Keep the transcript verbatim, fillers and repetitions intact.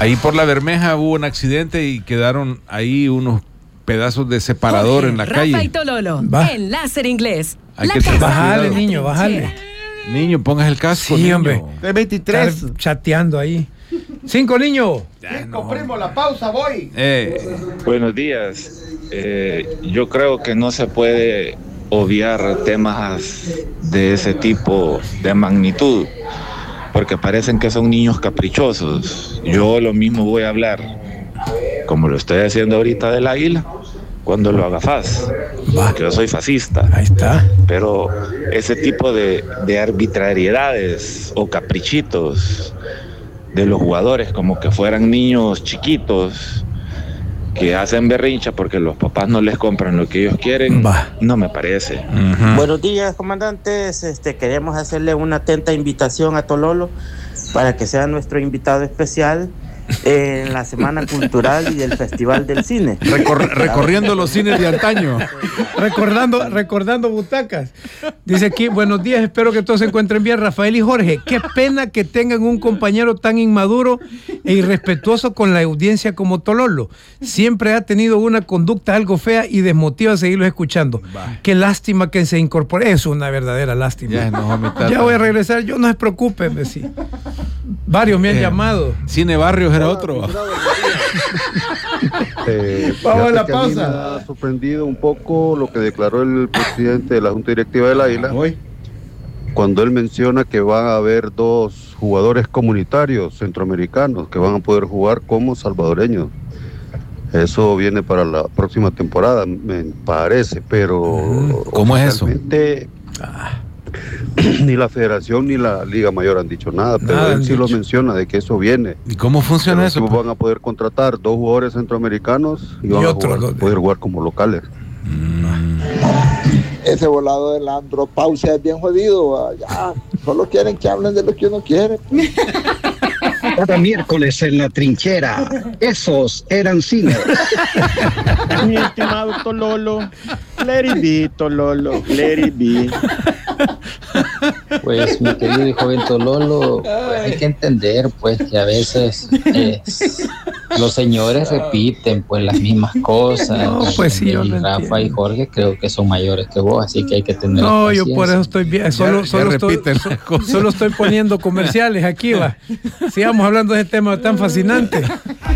Ahí por La Bermeja hubo un accidente y quedaron ahí unos pedazos de separador Jorge, en la Rafa calle. y Tololo, Va. en Láser Inglés. Hay La que casa tener Bájale, cuidado. niño, bájale. Niño, pongas el casco. Sí, niño. hombre. tres veintitrés. Estar chateando ahí. Cinco niños. Ya, no. Primo, la pausa, voy. Eh, Buenos días. Eh, yo creo que no se puede obviar temas de ese tipo de magnitud, porque parecen que son niños caprichosos. Yo lo mismo voy a hablar, como lo estoy haciendo ahorita del águila, cuando lo haga Faz, porque yo soy fascista. Ahí está. Pero ese tipo de, de arbitrariedades o caprichitos de los jugadores, como que fueran niños chiquitos que hacen berrincha porque los papás no les compran lo que ellos quieren, Va. no me parece. uh-huh. Buenos días, comandantes. Este, queremos hacerle una atenta invitación a Tololo para que sea nuestro invitado especial en la Semana Cultural y del Festival del Cine. Recor- recorriendo los cines de antaño. Recordando, recordando butacas. Dice aquí, buenos días, espero que todos se encuentren bien. Rafael y Jorge, qué pena que tengan un compañero tan inmaduro e irrespetuoso con la audiencia como Tololo. Siempre ha tenido una conducta algo fea y desmotiva a seguirlos escuchando. Va. Qué lástima que se incorpore. Es una verdadera lástima. Ya, nos vomitamos. Ya voy a regresar, yo no se preocupen, me sí. Varios me han Eh, llamado. Cine Barrios era otro. Eh, Vamos a fíjate la que a mí pausa. me ha sorprendido un poco lo que declaró el presidente de la Junta Directiva del Águila cuando él menciona que van a haber dos jugadores comunitarios centroamericanos que van a poder jugar como salvadoreños. Eso viene para la próxima temporada, me parece, pero ¿Cómo es eso? oficialmente, ni la federación ni la Liga Mayor han dicho nada, pero Nada él han sí lo dicho. menciona de que eso viene. ¿Y cómo funciona Los eso? equipos van a poder contratar dos jugadores centroamericanos y van Y a otros jugar- dos. poder jugar como locales. Ese volado de la andropausia es bien jodido. ¿Va? Ya, solo quieren que hablen de lo que uno quiere. Cada miércoles en la trinchera, esos eran cines. Mi estimado Tololo, let it be, Tololo, let it be. Pues mi querido y joven Tololo, hay que entender pues que a veces eh, los señores repiten pues las mismas cosas. No, pues sí, yo y lo Rafa entiendo. y Jorge creo que son mayores que vos, así que hay que tener No, yo paciencia. por eso estoy bien. Solo, ya solo, estoy, repiten las cosas. solo estoy poniendo comerciales aquí, va. Sigamos hablando de este tema tan fascinante.